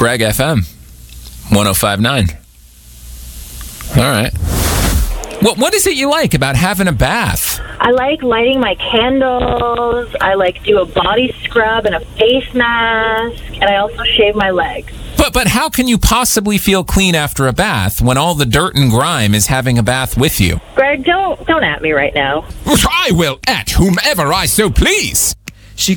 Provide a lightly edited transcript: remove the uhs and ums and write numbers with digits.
Greg FM 105.9. All right. What is it you like about having a bath? I like lighting my candles. I like do a body scrub and a face mask. And I also shave my legs. But how can you possibly feel clean after a bath when all the dirt and grime is having a bath with you? Greg, don't at me right now. I will at whomever I so please.